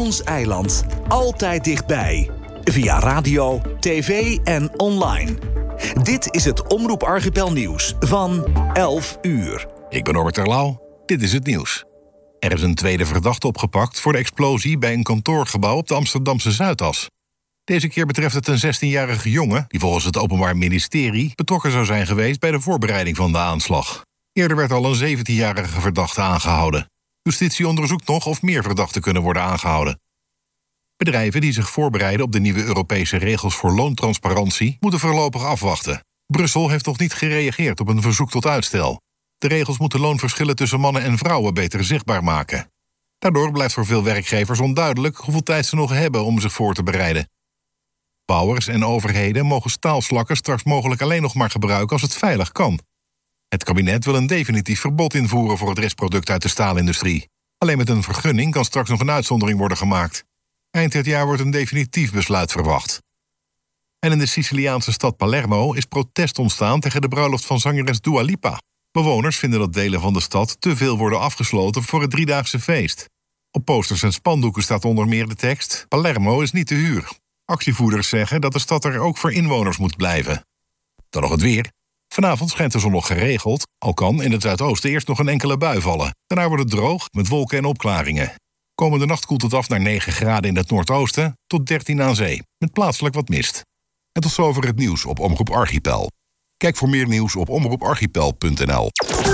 Ons eiland. Altijd dichtbij. Via radio, tv en online. Dit is het Omroep Archipel nieuws van 11 uur. Ik ben Norbert Terlouw. Dit is het nieuws. Er is een tweede verdachte opgepakt voor de explosie bij een kantoorgebouw op de Amsterdamse Zuidas. Deze keer betreft het een 16-jarige jongen die volgens het Openbaar Ministerie betrokken zou zijn geweest bij de voorbereiding van de aanslag. Eerder werd al een 17-jarige verdachte aangehouden. Justitie onderzoekt nog of meer verdachten kunnen worden aangehouden. Bedrijven die zich voorbereiden op de nieuwe Europese regels voor loontransparantie moeten voorlopig afwachten. Brussel heeft nog niet gereageerd op een verzoek tot uitstel. De regels moeten loonverschillen tussen mannen en vrouwen beter zichtbaar maken. Daardoor blijft voor veel werkgevers onduidelijk hoeveel tijd ze nog hebben om zich voor te bereiden. Bouwers en overheden mogen staalslakken straks mogelijk alleen nog maar gebruiken als het veilig kan. Het kabinet wil een definitief verbod invoeren voor het restproduct uit de staalindustrie. Alleen met een vergunning kan straks nog een uitzondering worden gemaakt. Eind dit jaar wordt een definitief besluit verwacht. En in de Siciliaanse stad Palermo is protest ontstaan tegen de bruiloft van zangeres Dua Lipa. Bewoners vinden dat delen van de stad te veel worden afgesloten voor het driedaagse feest. Op posters en spandoeken staat onder meer de tekst: Palermo is niet te huur. Actievoerders zeggen dat de stad er ook voor inwoners moet blijven. Dan nog het weer. Vanavond schijnt de zon nog geregeld, al kan in het zuidoosten eerst nog een enkele bui vallen. Daarna wordt het droog met wolken en opklaringen. Komende nacht koelt het af naar 9 graden in het noordoosten tot 13 aan zee, met plaatselijk wat mist. En tot zover het nieuws op Omroep Archipel. Kijk voor meer nieuws op omroeparchipel.nl.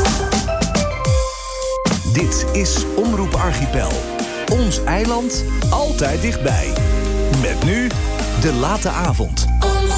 Dit is Omroep Archipel. Ons eiland, altijd dichtbij. Met nu de late avond.